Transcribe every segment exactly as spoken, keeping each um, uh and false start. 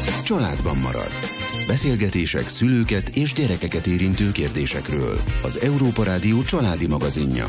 Családban marad. Beszélgetések szülőket és gyerekeket érintő kérdésekről. Az Európa Rádió családi magazinja.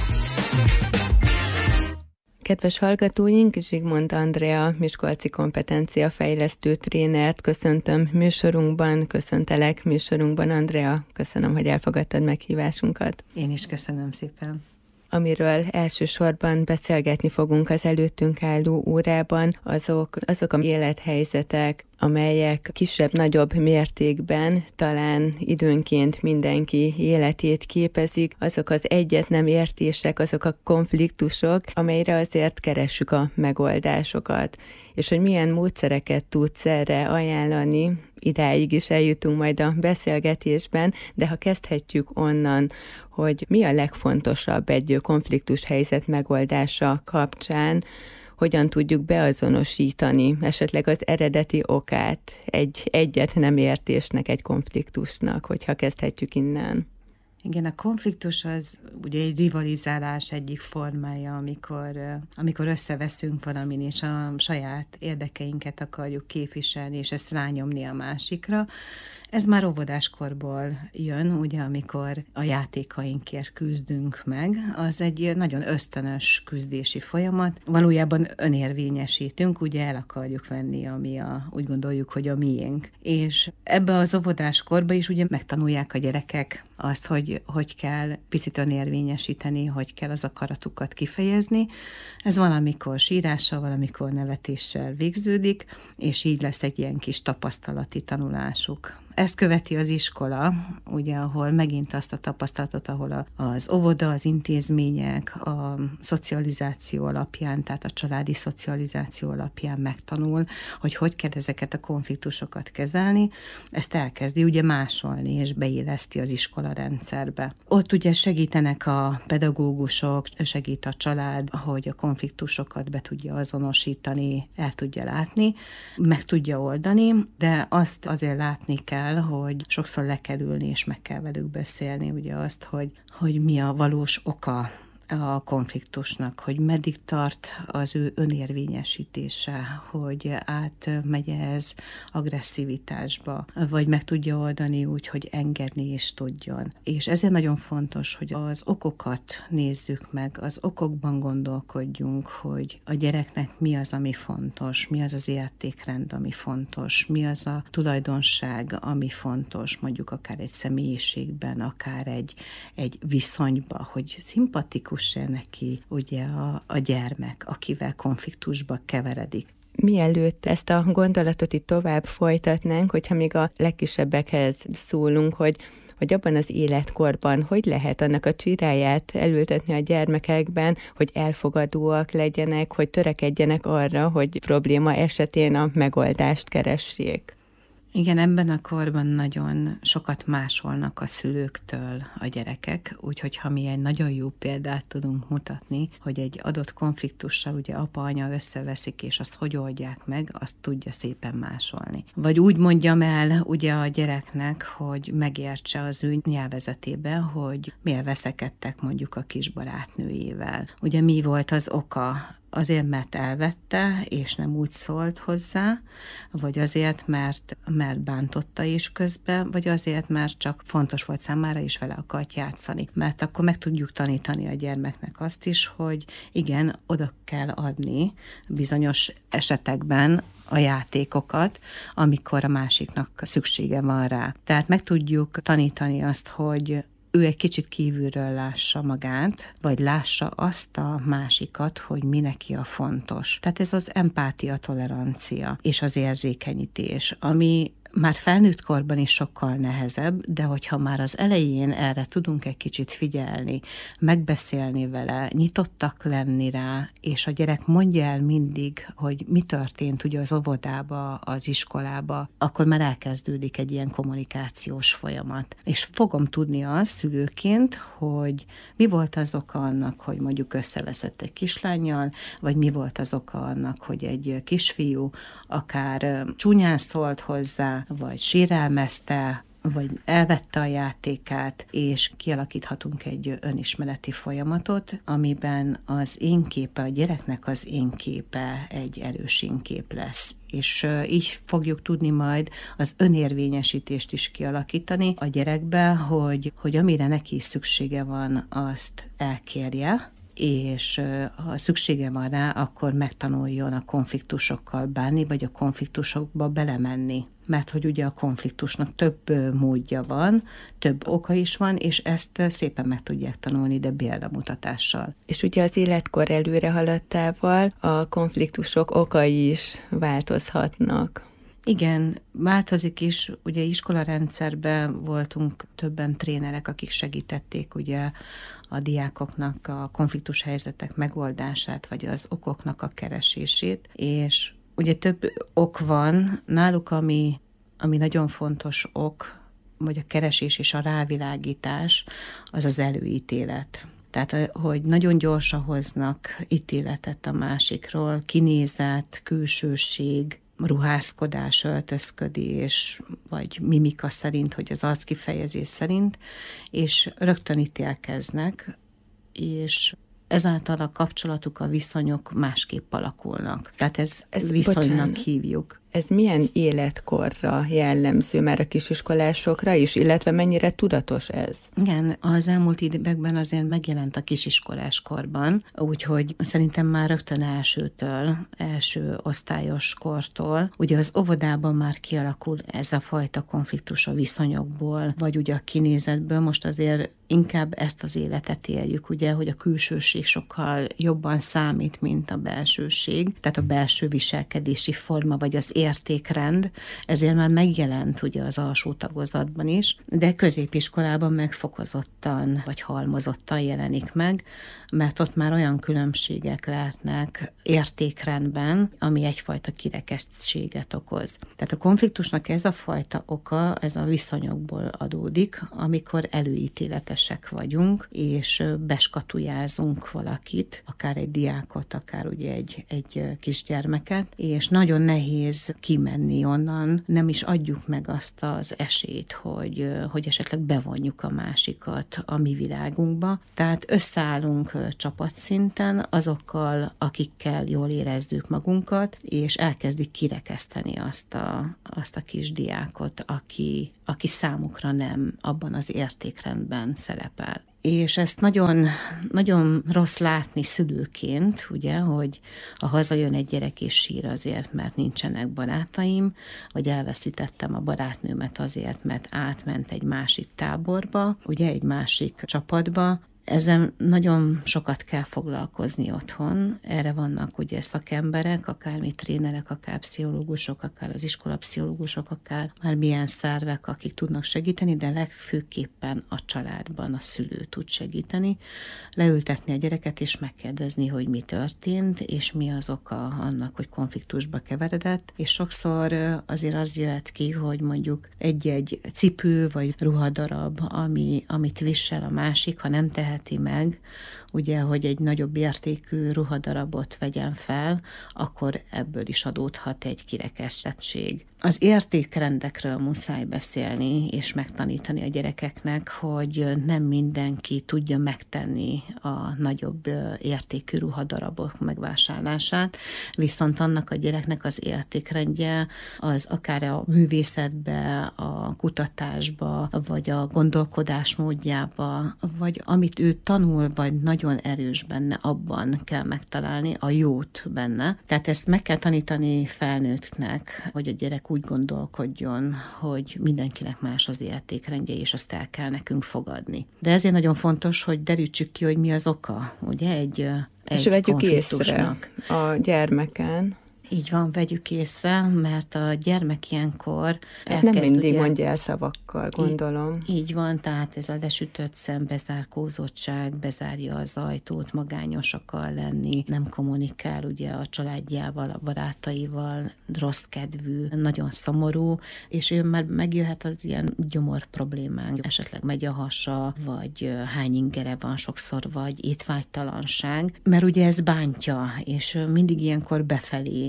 Kedves hallgatóink, Zsigmond Andrea, miskolci kompetenciafejlesztő trénert köszöntöm műsorunkban, köszöntelek műsorunkban, Andrea. Köszönöm, hogy elfogadtad meghívásunkat. Én is köszönöm szépen. Amiről elsősorban beszélgetni fogunk az előttünk álló órában, azok, azok a élethelyzetek, amelyek kisebb-nagyobb mértékben talán időnként mindenki életét képezik, azok az egyet nem értések, azok a konfliktusok, amelyre azért keressük a megoldásokat. És hogy milyen módszereket tudsz erre ajánlani, idáig is eljutunk majd a beszélgetésben, de ha kezdhetjük onnan, hogy mi a legfontosabb egy konfliktus helyzet megoldása kapcsán, hogyan tudjuk beazonosítani esetleg az eredeti okát egy egyet nem értésnek, egy konfliktusnak, hogyha kezdhetjük innen. Igen, a konfliktus az ugye egy rivalizálás egyik formája, amikor, amikor összeveszünk valamin, és a saját érdekeinket akarjuk képviselni, és ezt rányomni a másikra. Ez már óvodáskorból jön, ugye, amikor a játékainkért küzdünk meg. Az egy nagyon ösztönös küzdési folyamat. Valójában önérvényesítünk, ugye el akarjuk venni, ami a, úgy gondoljuk, hogy a miénk. És ebbe az óvodáskorba is ugye megtanulják a gyerekek azt, hogy hogy kell picit önérvényesíteni, hogy kell az akaratukat kifejezni. Ez valamikor sírással, valamikor nevetéssel végződik, és így lesz egy ilyen kis tapasztalati tanulásuk. Ezt követi az iskola, ugye, ahol megint azt a tapasztalatot, ahol a, az óvoda, az intézmények, a szocializáció alapján, tehát a családi szocializáció alapján megtanul, hogy hogy kell ezeket a konfliktusokat kezelni. Ezt elkezdi ugye másolni, és beilleszti az iskola rendszerbe. Ott ugye segítenek a pedagógusok, segít a család, hogy a konfliktusokat be tudja azonosítani, el tudja látni, meg tudja oldani, de azt azért látni kell, hogy sokszor le kell ülni, és meg kell velük beszélni, ugye azt, hogy, hogy mi a valós oka a konfliktusnak, hogy meddig tart az ő önérvényesítése, hogy átmegy ez agresszivitásba, vagy meg tudja oldani úgy, hogy engedni is tudjon. És ezért nagyon fontos, hogy az okokat nézzük meg, az okokban gondolkodjunk, hogy a gyereknek mi az, ami fontos, mi az az értékrend, ami fontos, mi az a tulajdonság, ami fontos, mondjuk akár egy személyiségben, akár egy, egy viszonyba, hogy szimpatikus neki ugye a, a gyermek, akivel konfliktusba keveredik. Mielőtt ezt a gondolatot itt tovább folytatnánk, hogyha még a legkisebbekhez szólunk, hogy hogy abban az életkorban hogy lehet annak a csiráját elültetni a gyermekekben, hogy elfogadóak legyenek, hogy törekedjenek arra, hogy probléma esetén a megoldást keressék. Igen, ebben a korban nagyon sokat másolnak a szülőktől a gyerekek, úgyhogy ha mi egy nagyon jó példát tudunk mutatni, hogy egy adott konfliktussal ugye apa-anya összeveszik, és azt hogy oldják meg, azt tudja szépen másolni. Vagy úgy mondjam el ugye a gyereknek, hogy megértse az ő nyelvezetében, hogy miért veszekedtek mondjuk a kis barátnőjével. Ugye mi volt az oka? Azért, mert elvette, és nem úgy szólt hozzá, vagy azért, mert, mert bántotta is közben, vagy azért, mert csak fontos volt számára, és vele akart játszani. Mert akkor meg tudjuk tanítani a gyermeknek azt is, hogy igen, oda kell adni bizonyos esetekben a játékokat, amikor a másiknak szüksége van rá. Tehát meg tudjuk tanítani azt, hogy ő egy kicsit kívülről lássa magát, vagy lássa azt a másikat, hogy mi neki a fontos. Tehát ez az empátia, tolerancia és az érzékenyítés, ami már felnőtt korban is sokkal nehezebb, de hogyha már az elején erre tudunk egy kicsit figyelni, megbeszélni vele, nyitottak lenni rá, és a gyerek mondja el mindig, hogy mi történt ugye az óvodába, az iskolába, akkor már elkezdődik egy ilyen kommunikációs folyamat. És fogom tudni azt szülőként, hogy mi volt az oka annak, hogy mondjuk összeveszett egy kislánnyal, vagy mi volt az oka annak, hogy egy kisfiú akár csúnyán szólt hozzá, vagy sérelmezte, vagy elvette a játékát, és kialakíthatunk egy önismereti folyamatot, amiben az én képe, a gyereknek az én képe egy erős én kép lesz. És így fogjuk tudni majd az önérvényesítést is kialakítani a gyerekbe, hogy, hogy amire neki szüksége van, azt elkérje, és ha szüksége van rá, akkor megtanuljon a konfliktusokkal bánni, vagy a konfliktusokba belemenni. Mert hogy ugye a konfliktusnak több módja van, több oka is van, és ezt szépen meg tudják tanulni, de példamutatással. És ugye az életkor előre haladtával a konfliktusok okai is változhatnak. Igen, változik is, ugye iskolarendszerben voltunk többen trénerek, akik segítették ugye a diákoknak a konfliktus helyzetek megoldását, vagy az okoknak a keresését, és ugye több ok van náluk, ami, ami nagyon fontos ok, vagy a keresés és a rávilágítás, az az előítélet. Tehát, hogy nagyon gyorsan hoznak ítéletet a másikról, kinézet, külsőség, ruházkodás, öltözködés, vagy mimika szerint, hogy az arckifejezés szerint, és rögtön ítélkeznek, és ezáltal a kapcsolatuk, a viszonyok másképp alakulnak. Tehát ez, ez viszonynak bocsánat. hívjuk. Ez milyen életkorra jellemző már a kisiskolásokra is, illetve mennyire tudatos ez? Igen, az elmúlt években azért megjelent a kisiskolás korban, úgyhogy szerintem már rögtön elsőtől, első osztályos kortól, ugye az óvodában már kialakul ez a fajta konfliktus a viszonyokból, vagy ugye a kinézetből, most azért inkább ezt az életet éljük, ugye, hogy a külsőség sokkal jobban számít, mint a belsőség, tehát a belső viselkedési forma, vagy az értékrend, ezért már megjelent ugye az alsó tagozatban is, de középiskolában megfokozottan, vagy halmozottan jelenik meg, mert ott már olyan különbségek lehetnek értékrendben, ami egyfajta kirekesztséget okoz. Tehát a konfliktusnak ez a fajta oka, ez a viszonyokból adódik, amikor előítéletesek vagyunk, és beskatujázunk valakit, akár egy diákot, akár ugye egy, egy kisgyermeket, és nagyon nehéz kimenni onnan, nem is adjuk meg azt az esélyt, hogy, hogy esetleg bevonjuk a másikat a mi világunkba. Tehát összeállunk csapatszinten azokkal, akikkel jól érezzük magunkat, és elkezdik kirekeszteni azt a, azt a kis diákot, aki, aki számukra nem abban az értékrendben szerepel. És ezt nagyon, nagyon rossz látni szülőként, ugye, hogy ha hazajön egy gyerek és sír azért, mert nincsenek barátaim, vagy elveszítettem a barátnőmet azért, mert átment egy másik táborba, ugye egy másik csapatba, Ezzel nagyon sokat kell foglalkozni otthon. Erre vannak ugye szakemberek, akár mi trénerek, akár pszichológusok, akár az iskolapszichológusok, akár már milyen szervek, akik tudnak segíteni, de legfőképpen a családban a szülő tud segíteni. Leültetni a gyereket és megkérdezni, hogy mi történt, és mi az oka annak, hogy konfliktusba keveredett. És sokszor azért az jöhet ki, hogy mondjuk egy-egy cipő vagy ruhadarab, ami, amit visel a másik, ha nem tehet meg, ugye, hogy egy nagyobb értékű ruhadarabot vegyen fel, akkor ebből is adódhat egy kirekesztettség. Az értékrendekről muszáj beszélni, és megtanítani a gyerekeknek, hogy nem mindenki tudja megtenni a nagyobb értékű ruhadarabok megvásárlását, viszont annak a gyereknek az értékrendje az akár a művészetbe, a kutatásba, vagy a gondolkodásmódjába, vagy amit ő tanul, vagy nagyon erős benne, abban kell megtalálni a jót benne. Tehát ezt meg kell tanítani felnőttnek, hogy a gyerek úgy gondolkodjon, hogy mindenkinek más az értékrendje, és azt el kell nekünk fogadni. De ezért nagyon fontos, hogy derítsük ki, hogy mi az oka, ugye, egy, egy és vegyük észre a gyermeken. Így van, vegyük észre, mert a gyermek ilyenkor elkezd, nem mindig ugye, mondja el szavakkal, gondolom. Így, így van, tehát ez a lesütött szem, bezárkózottság, bezárja az ajtót, magányos akar lenni, nem kommunikál ugye a családjával, a barátaival, rossz kedvű, nagyon szomorú, és ő már megjöhet az ilyen gyomor problémánk, esetleg megy a hasa, vagy hány ingere van sokszor, vagy étvágytalanság, mert ugye ez bántja, és mindig ilyenkor befelé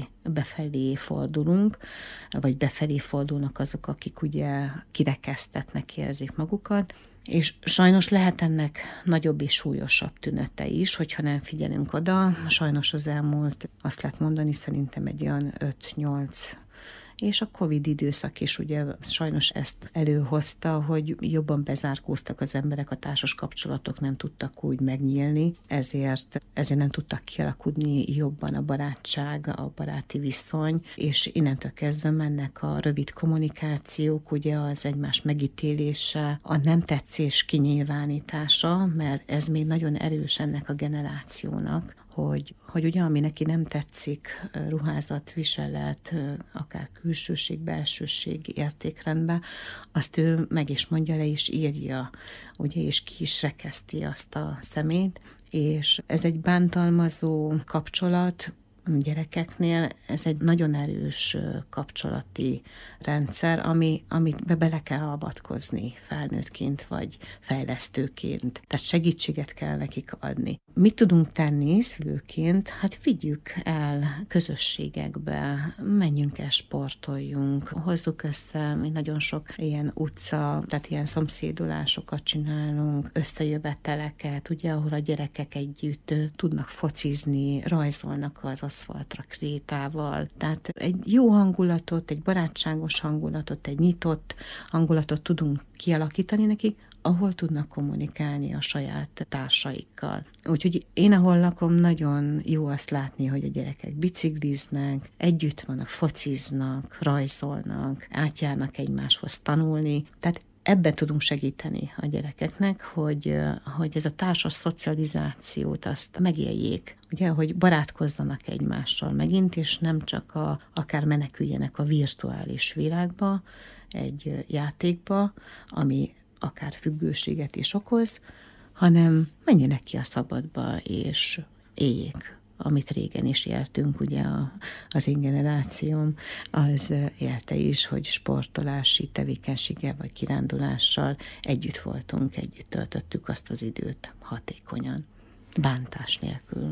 befelé fordulunk, vagy befelé fordulnak azok, akik ugye kirekesztetnek érzik magukat, és sajnos lehet ennek nagyobb és súlyosabb tünete is, hogyha nem figyelünk oda. Sajnos az elmúlt, azt lehet mondani, szerintem egy olyan öt-nyolc és a Covid időszak is ugye sajnos ezt előhozta, hogy jobban bezárkóztak az emberek, a társas kapcsolatok nem tudtak úgy megnyílni, ezért, ezért nem tudtak kialakulni jobban a barátság, a baráti viszony, és innentől kezdve mennek a rövid kommunikációk, ugye az egymás megítélése, a nem tetszés kinyilvánítása, mert ez még nagyon erős ennek a generációnak, hogy, hogy ugye ami neki nem tetszik, ruházat, viselet, akár külsőség, belsőség, értékrendbe, azt ő meg is mondja, le is írja, ugye, és ki is rekeszti azt a szemét, és ez egy bántalmazó kapcsolat, gyerekeknél ez egy nagyon erős kapcsolati rendszer, ami, amit bele kell avatkozni felnőttként vagy fejlesztőként. Tehát segítséget kell nekik adni. Mit tudunk tenni szülőként? Hát vigyük el közösségekbe, menjünk el, sportoljunk, hozzuk össze, mi nagyon sok ilyen utca, tehát ilyen szomszédolásokat csinálunk, összejöveteleket, ugye, ahol a gyerekek együtt tudnak focizni, rajzolnak az aszfaltra krétával. Tehát egy jó hangulatot, egy barátságos hangulatot, egy nyitott hangulatot tudunk kialakítani nekik, ahol tudnak kommunikálni a saját társaikkal. Úgyhogy én, ahol lakom, nagyon jó azt látni, hogy a gyerekek bicikliznek, együtt vannak, fociznak, rajzolnak, átjárnak egymáshoz tanulni. Tehát ebben tudunk segíteni a gyerekeknek, hogy, hogy ez a társas szocializációt azt megéljék. Ugye, hogy barátkozzanak egymással megint, és nem csak a, akár meneküljenek a virtuális világba, egy játékba, ami akár függőséget is okoz, hanem menjenek ki a szabadba, és éljék, amit régen is éltünk, ugye a, az én generációm, az élte is, hogy sportolási tevékenységgel vagy kirándulással együtt voltunk, együtt töltöttük azt az időt hatékonyan, bántás nélkül.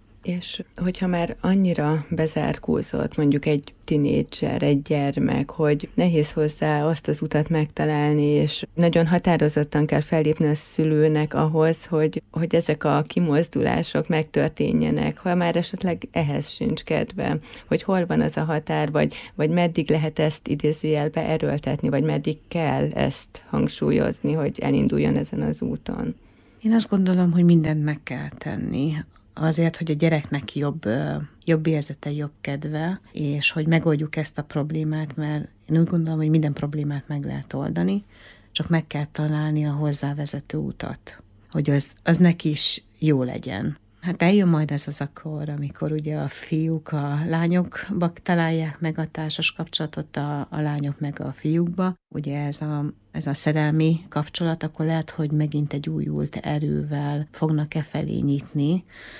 És hogyha már annyira bezárkózott mondjuk egy tinédzser, egy gyermek, hogy nehéz hozzá azt az utat megtalálni, és nagyon határozottan kell fellépni a szülőnek ahhoz, hogy, hogy ezek a kimozdulások megtörténjenek, ha már esetleg ehhez sincs kedve, hogy hol van az a határ, vagy, vagy meddig lehet ezt idézőjelbe erőltetni, vagy meddig kell ezt hangsúlyozni, hogy elinduljon ezen az úton. Én azt gondolom, hogy mindent meg kell tenni, azért, hogy a gyereknek jobb, jobb érzete, jobb kedve, és hogy megoldjuk ezt a problémát, mert én úgy gondolom, hogy minden problémát meg lehet oldani, csak meg kell találni a hozzávezető utat, hogy az, az neki is jó legyen. Hát eljön majd ez az akkor, amikor ugye a fiúk a lányokba találják meg a társas kapcsolatot, a, a lányok meg a fiúkba. Ugye ez a, ez a szerelmi kapcsolat, akkor lehet, hogy megint egy újult erővel fognak e felé nyitni,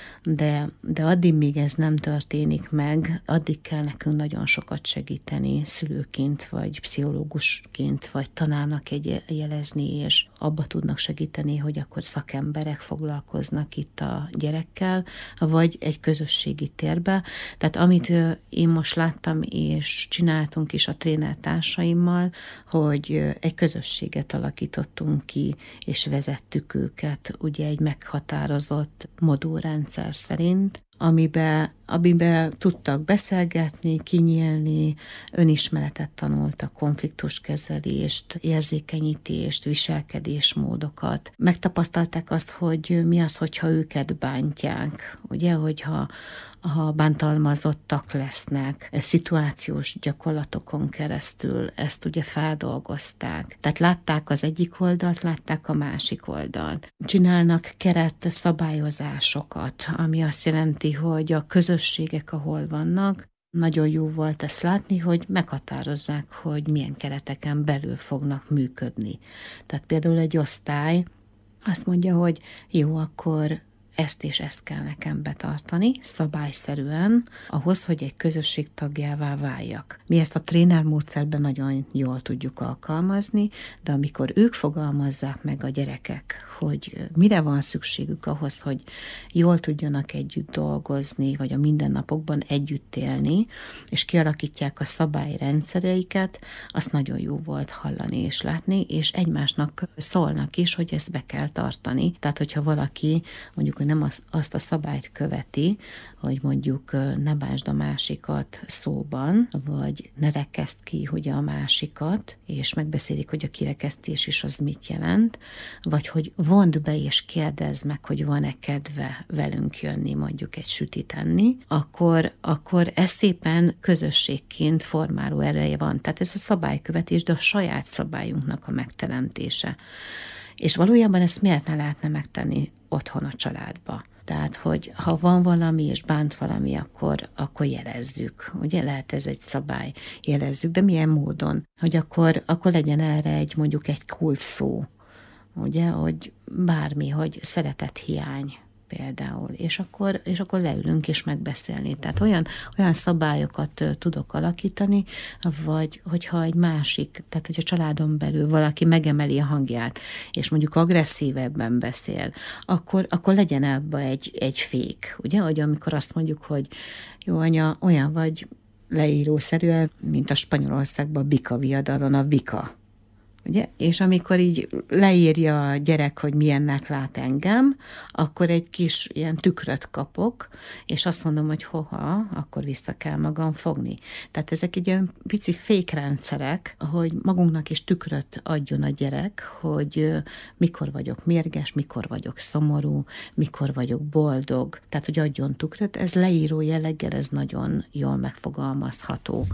de, de addig, még ez nem történik meg, addig kell nekünk nagyon sokat segíteni szülőként, vagy pszichológusként, vagy tanárnak egy jelezni, és abba tudnak segíteni, hogy akkor szakemberek foglalkoznak itt a gyerekkel, vagy egy közösségi térbe. Tehát amit én most láttam, és csináltunk is a trénertársaimmal, hogy egy közösséget alakítottunk ki, és vezettük őket ugye egy meghatározott modulrendszer szerint, amiben, amiben tudtak beszélgetni, kinyílni, önismeretet tanultak, konfliktuskezelést, érzékenyítést, viselkedésmódokat. Megtapasztalták azt, hogy mi az, hogyha őket bántják, ugye, hogyha ha bántalmazottak lesznek, szituációs gyakorlatokon keresztül ezt ugye feldolgozták. Tehát látták az egyik oldalt, látták a másik oldalt. Csinálnak keret szabályozásokat, ami azt jelenti, hogy a közösségek, ahol vannak, nagyon jó volt ezt látni, hogy meghatározzák, hogy milyen kereteken belül fognak működni. Tehát például egy osztály azt mondja, hogy jó, akkor ezt és ezt kell nekem betartani, szabályszerűen, ahhoz, hogy egy közösség tagjává váljak. Mi ezt a tréner módszerben nagyon jól tudjuk alkalmazni, de amikor ők fogalmazzák meg a gyerekek, hogy mire van szükségük ahhoz, hogy jól tudjanak együtt dolgozni, vagy a mindennapokban együtt élni, és kialakítják a szabályrendszereiket, azt nagyon jó volt hallani és látni, és egymásnak szólnak is, hogy ezt be kell tartani. Tehát, hogyha valaki mondjuk, hogy nem azt, azt a szabályt követi, hogy mondjuk ne bánsd a másikat szóban, vagy ne rekeszd ki ugye a másikat, és megbeszélik, hogy a kirekesztés is az mit jelent, vagy hogy vondd be és kérdezd meg, hogy van-e kedve velünk jönni, mondjuk egy sütit enni, akkor, akkor ez szépen közösségként formáló ereje van. Tehát ez a szabálykövetés, de a saját szabályunknak a megteremtése. És valójában ezt miért ne lehetne megtenni otthon a családba? Tehát, hogy ha van valami és bánt valami, akkor, akkor jelezzük. Ugye lehet ez egy szabály, jelezzük, de milyen módon? Hogy akkor, akkor legyen erre egy mondjuk egy kulcs szó, ugye, hogy bármi, hogy szeretethiány például, és akkor, és akkor leülünk és megbeszélni. Tehát olyan, olyan szabályokat tudok alakítani, vagy hogyha egy másik, tehát hogy a családon belül valaki megemeli a hangját, és mondjuk agresszívebben beszél, akkor, akkor legyen ebbe egy, egy fék, ugye, hogy amikor azt mondjuk, hogy jó anya, olyan vagy leírószerűen, mint a Spanyolországban a bika viadalon a vika. Ugye? És amikor így leírja a gyerek, hogy milyennek lát engem, akkor egy kis ilyen tükröt kapok, és azt mondom, hogy hoha, akkor vissza kell magam fogni. Tehát ezek egy olyan pici fékrendszerek, hogy magunknak is tükröt adjon a gyerek, hogy mikor vagyok mérges, mikor vagyok szomorú, mikor vagyok boldog. Tehát, hogy adjon tükröt, ez leíró jelleggel, ez nagyon jól megfogalmazható.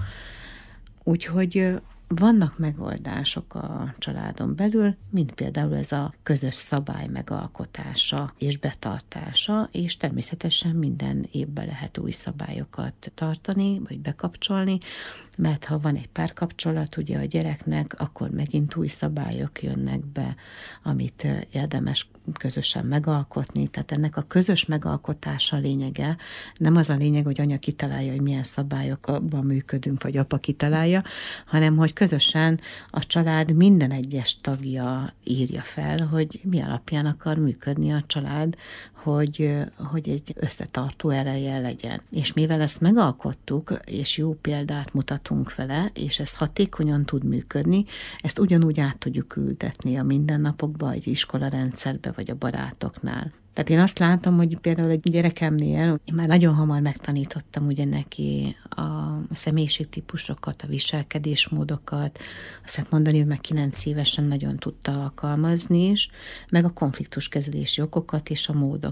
Úgyhogy vannak megoldások a családon belül, mint például ez a közös szabály megalkotása és betartása, és természetesen minden évben lehet új szabályokat tartani, vagy bekapcsolni, mert ha van egy párkapcsolat ugye a gyereknek, akkor megint új szabályok jönnek be, amit érdemes közösen megalkotni. Tehát ennek a közös megalkotása lényege, nem az a lényeg, hogy anya kitalálja, hogy milyen szabályokban működünk, vagy apa kitalálja, hanem hogy közösen a család minden egyes tagja írja fel, hogy mi alapján akar működni a család, hogy, hogy egy összetartó ereje legyen. És mivel ezt megalkottuk, és jó példát mutatunk vele, és ez hatékonyan tud működni, ezt ugyanúgy át tudjuk ültetni a mindennapokba, egy iskolarendszerbe, vagy a barátoknál. Tehát én azt látom, hogy például egy gyerekemnél én már nagyon hamar megtanítottam ugye neki a személyiségtípusokat, a viselkedésmódokat, azt lehet mondani, hogy meg kilenc évesen nagyon tudta alkalmazni is, meg a konfliktuskezelési okokat és a módokat.